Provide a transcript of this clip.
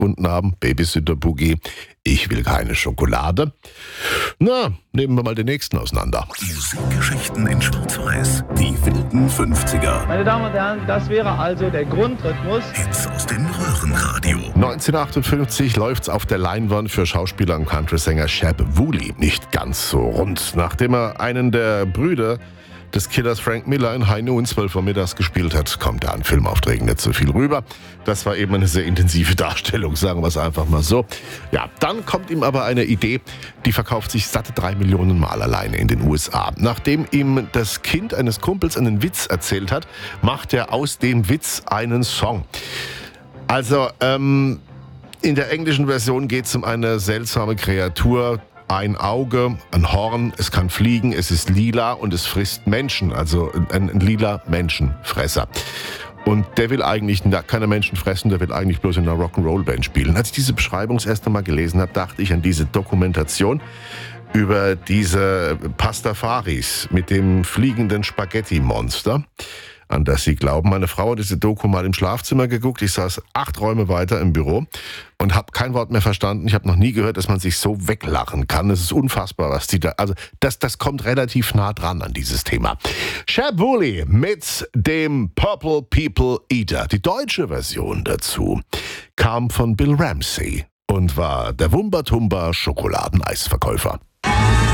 gefunden haben. Babysitter Boogie, ich will keine Schokolade. Na, nehmen wir mal den nächsten auseinander. Musikgeschichten in Schwarz-Weiß. Die wilden 50er. Meine Damen und Herren, das wäre also der Grundrhythmus. Hits aus dem Röhrenradio. 1958 läuft's auf der Leinwand für Schauspieler und Country-Sänger Shep Woolley nicht ganz so rund. Nachdem er einen der Brüder des Killers Frank Miller in High Noon 12 Uhr mittags gespielt hat, kommt da an Filmaufträgen nicht so viel rüber. Das war eben eine sehr intensive Darstellung, sagen wir es einfach mal so. Ja, dann kommt ihm aber eine Idee, die verkauft sich satte 3 Millionen Mal alleine in den USA. Nachdem ihm das Kind eines Kumpels einen Witz erzählt hat, macht er aus dem Witz einen Song. Also, in der englischen Version geht es um eine seltsame Kreatur, ein Auge, ein Horn, es kann fliegen, es ist lila und es frisst Menschen, also ein lila Menschenfresser. Und der will eigentlich keine Menschen fressen, der will eigentlich bloß in einer Rock'n'Roll-Band spielen. Als ich diese Beschreibung das erste Mal gelesen habe, dachte ich an diese Dokumentation über diese Pastafaris mit dem fliegenden Spaghetti-Monster, an das sie glauben. Meine Frau hat diese Doku mal im Schlafzimmer geguckt. Ich saß 8 Räume weiter im Büro und habe kein Wort mehr verstanden. Ich habe noch nie gehört, dass man sich so weglachen kann. Es ist unfassbar, was die da... Also das kommt relativ nah dran an dieses Thema. Shep Woolley mit dem Purple People Eater. Die deutsche Version dazu kam von Bill Ramsey und war der Wumba-Tumba Schokoladeneisverkäufer.